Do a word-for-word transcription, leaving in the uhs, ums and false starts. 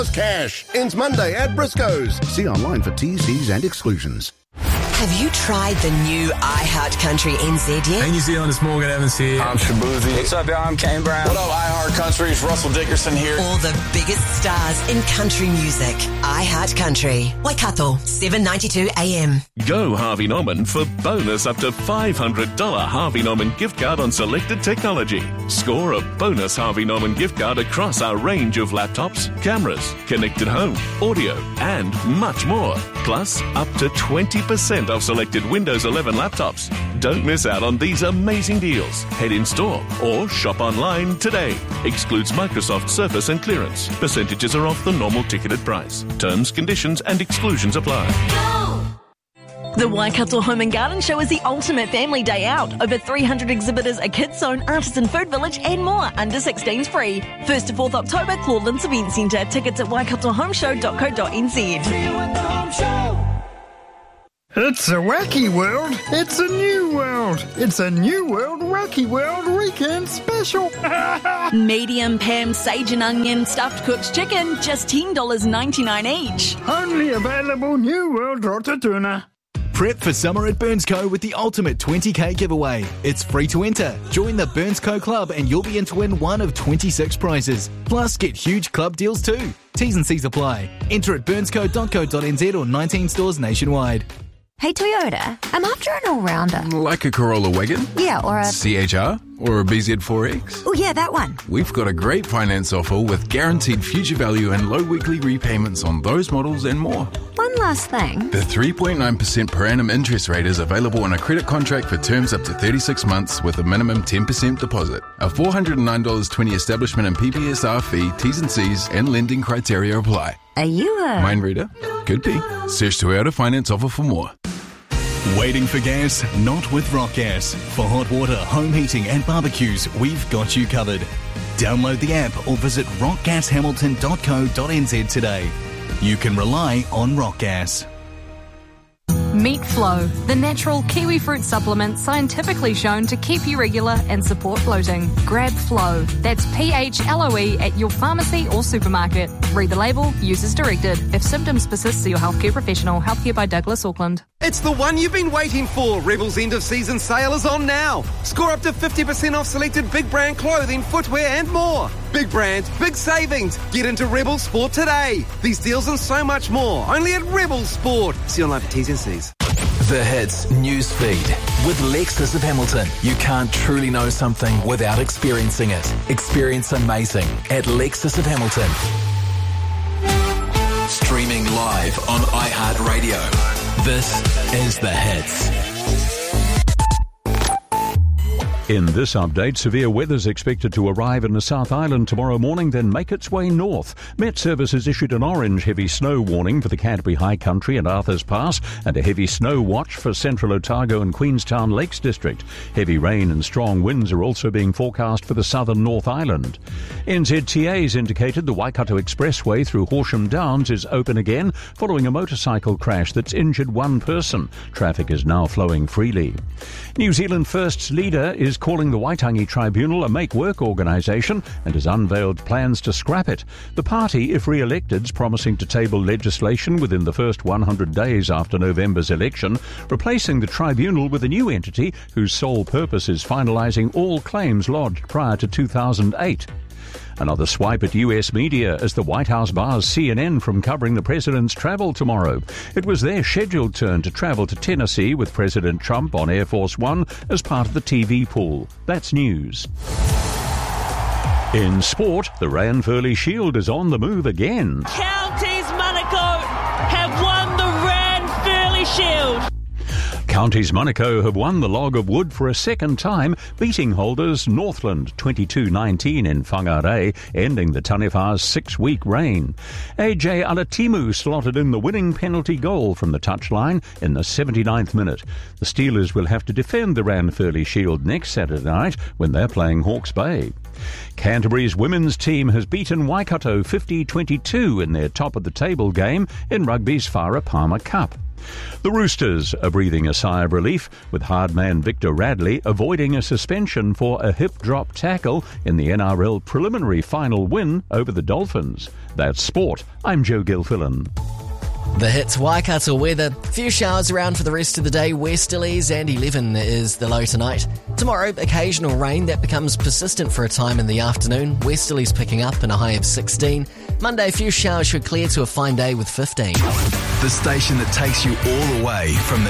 Cash ends Monday at Briscoe's. See online for T's, C's and exclusions. Have you tried the new iHeart Country N Z yet? Hey New Zealand, it's Morgan Evans here. I'm Shabuzi. What's up, y'all? I'm Kane Brown. What up, iHeart Country? It's Russell Dickerson here. All the biggest stars in country music. iHeart Country. Waikato, seven ninety-two A M. Go Harvey Norman for bonus up to five hundred dollars Harvey Norman gift card on selected technology. Score a bonus Harvey Norman gift card across our range of laptops, cameras, connected home, audio, and much more. Plus, up to twenty percent off selected Windows eleven laptops. Don't miss out on these amazing deals. Head in store or shop online today. Excludes Microsoft Surface and clearance. Percentages are off the normal ticketed price. Terms, conditions and exclusions apply. The Waikato Home and Garden Show is the ultimate family day out. Over three hundred exhibitors, a kids zone, artisan food village and more. Under sixteens free. first to fourth October, Claudelands Event Centre. Tickets at waikato home show dot co dot n z. It's a wacky world. It's a new world. It's a new world wacky world weekend special. Medium Pam sage and onion stuffed cooked chicken, just ten dollars ninety-nine each. Only available New World Rotatuna. Prep for summer at Burnsco with the ultimate twenty k giveaway. It's free to enter. Join the Burnsco Club and you'll be in to win one of twenty-six prizes. Plus, get huge club deals too. T's and C's apply. Enter at burnsco dot co dot n z or nineteen stores nationwide. Hey Toyota, I'm after an all-rounder. Like a Corolla wagon? Yeah, or a... C H R? Or a B Z four X? Oh yeah, that one. We've got a great finance offer with guaranteed future value and low weekly repayments on those models and more. One last thing. The three point nine percent per annum interest rate is available on a credit contract for terms up to thirty-six months with a minimum ten percent deposit. A four hundred nine dollars twenty establishment and P P S R fee, T's and C's and lending criteria apply. Are you a... Mind reader? Could be. Search Toyota Finance offer for more. Waiting for gas? Not with Rock Gas. For hot water, home heating and barbecues, we've got you covered. Download the app or visit rock gas hamilton dot co dot n z today. You can rely on Rock Gas. Meet Flow, the natural kiwi fruit supplement scientifically shown to keep you regular and support bloating. Grab Flow. That's P H L O E at your pharmacy or supermarket. Read the label, use as directed. If symptoms persist, see your healthcare professional. Healthcare by Douglas Auckland. It's the one you've been waiting for. Rebel's end of season sale is on now. Score up to fifty percent off selected big brand clothing, footwear and more. Big brand, big savings. Get into Rebel Sport today. These deals and so much more. Only at Rebel Sport. See online for T's and C's. The Hits news feed with Lexus of Hamilton. You can't truly know something without experiencing it. Experience amazing at Lexus of Hamilton. Streaming live on iHeartRadio. This is The Hits. In this update, severe weather's expected to arrive in the South Island tomorrow morning, then make its way north. Met Service has issued an orange heavy snow warning for the Canterbury High Country and Arthur's Pass, and a heavy snow watch for Central Otago and Queenstown Lakes District. Heavy rain and strong winds are also being forecast for the southern North Island. N Z T A's indicated the Waikato Expressway through Horsham Downs is open again following a motorcycle crash that's injured one person. Traffic is now flowing freely. New Zealand First's leader is calling the Waitangi Tribunal a make-work organisation and has unveiled plans to scrap it. The party, if re-elected, is promising to table legislation within the first one hundred days after November's election, replacing the tribunal with a new entity whose sole purpose is finalising all claims lodged prior to two thousand eight. Another swipe at U S media as the White House bars C N N from covering the president's travel tomorrow. It was their scheduled turn to travel to Tennessee with President Trump on Air Force One as part of the T V pool. That's news. In sport, the Ranfurly Shield is on the move again. Counties Monaco have won the Ranfurly Shield. Counties Monaco have won the Log of Wood for a second time, beating holders Northland twenty-two nineteen in Whangarei, ending the Taniwha's six-week reign. A J Alatimu slotted in the winning penalty goal from the touchline in the seventy-ninth minute. The Steelers will have to defend the Ranfurly Shield next Saturday night when they're playing Hawke's Bay. Canterbury's women's team has beaten Waikato fifty twenty-two in their top-of-the-table game in rugby's Farah Palmer Cup. The Roosters are breathing a sigh of relief, with hard man Victor Radley avoiding a suspension for a hip-drop tackle in the N R L preliminary final win over the Dolphins. That's sport. I'm Joe Gilfillan. The hits Waikato weather. Few showers around for the rest of the day. Westerlies and eleven is the low tonight. Tomorrow, occasional rain that becomes persistent for a time in the afternoon. Westerlies picking up and a high of sixteen. Monday, a few showers should clear to a fine day with fifteen. The station that takes you all the way from the